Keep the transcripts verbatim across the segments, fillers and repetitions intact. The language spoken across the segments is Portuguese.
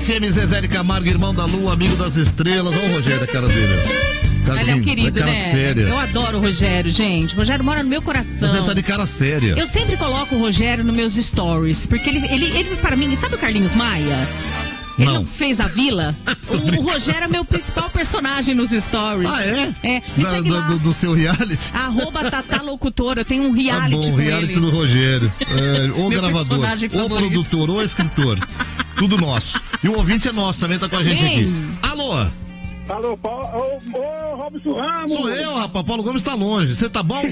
F M Zezé de Camargo, irmão da lua, amigo das estrelas. Olha o Rogério, a cara dele. Cara, ele é um querido, cara né? séria. Eu adoro o Rogério, gente. O Rogério mora no meu coração. Mas ele tá de cara séria. Eu sempre coloco o Rogério nos meus stories, porque ele, ele, ele para mim, sabe o Carlinhos Maia? Ele não, não fez a vila? o, o Rogério é meu principal personagem nos stories. Ah, é? É. Me da, segue do, lá. Do, do seu reality? Arroba Tata Locutora. Eu tenho um reality tá bom, com reality ele. do Rogério. É, o Meu gravador, personagem o favorito. produtor, o escritor. Tudo nosso. E o ouvinte é nosso, também tá com a gente Bem. aqui. Alô? Alô, Paulo, ô, ô, Robson Ramos. Sou eu, rapaz. Paulo Gomes tá longe. Você tá bom?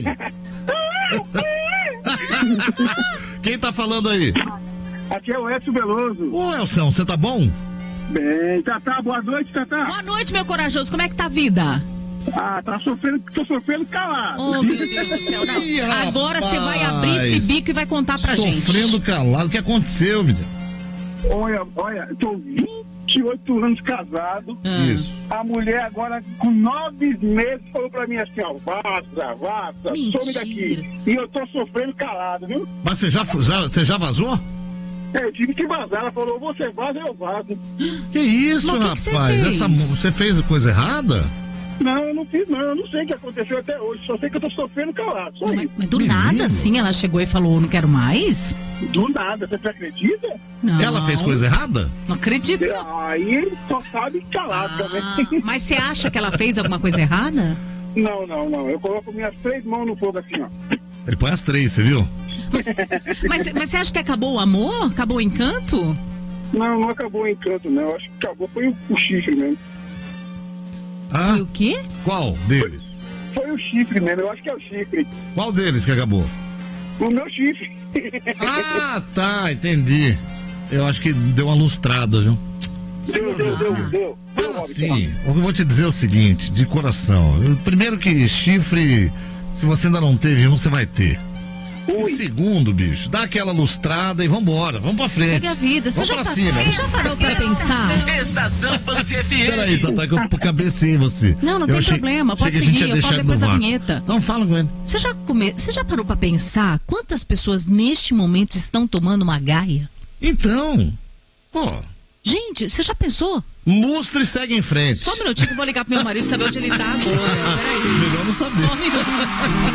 Quem tá falando aí? Aqui é o Edson Veloso. Ô, Elson, você tá bom? Bem, Tatá, boa noite, Tatá. Boa noite, meu corajoso. Como é que tá a vida? Ah, tá sofrendo, tô sofrendo calado. Oh, meu Deus do céu. Não. Ih, Agora você vai rapaz. abrir esse bico e vai contar pra gente. Sofrendo calado. O que aconteceu, menino? Olha, olha, tô vinte e oito anos casado. Ah. Isso. A mulher agora, com nove meses, falou pra mim assim, ó, vaza, vaza, Mentira. some daqui. E eu tô sofrendo calado, viu? Mas você já, já, você já vazou? É, eu tive que vazar. Ela falou, você vaza, eu vazo. Que isso, Mas o que rapaz? que você fez? Essa, você fez coisa errada? Não, eu não fiz, não. Eu não sei o que aconteceu até hoje. Só sei que eu tô sofrendo calado. Só Não, isso. mas, mas do Menino. nada, assim, ela chegou e falou, não quero mais? Do nada, você acredita? Não. Ela fez coisa errada? Não acredito. não. Aí só sabe calado Ah, também. mas você acha que ela fez alguma coisa errada? Não, não, não. Eu coloco minhas três mãos no fogo assim, ó. Ele põe as três, você viu? Mas, mas você acha que acabou o amor? Acabou o encanto? Não, não acabou o encanto, não. Eu acho que acabou foi o, o chifre mesmo. Ah, Foi o quê? qual deles? Foi o chifre mesmo, eu acho que é o chifre. Qual deles que acabou? O meu chifre. Ah, tá, entendi. Eu acho que deu uma lustrada, viu? Deu, deu, deu, deu. deu Fala Robson. assim, o que eu vou te dizer é o seguinte, de coração. Primeiro que chifre, se você ainda não teve um, você vai ter. E Ui. segundo, bicho, dá aquela lustrada e vambora, vamos pra frente. Segue a vida. Você Vamos já, pra tá- cima. você já parou pra pensar? Estação Band F M. Peraí, Tatá, que eu cabecei em você. Não, não Eu tem achei- problema, achei pode que a gente seguir, ia eu deixar falo ele depois no da vácuo. vinheta. Não, fala com ele. Você já, come... Você já parou pra pensar quantas pessoas neste momento estão tomando uma gaia? Então, pô, Gente, você já pensou? lustre e segue em frente. Só um minutinho que eu vou ligar pro meu marido saber onde ele tá agora. Peraí. Melhor não saber. Só um minuto.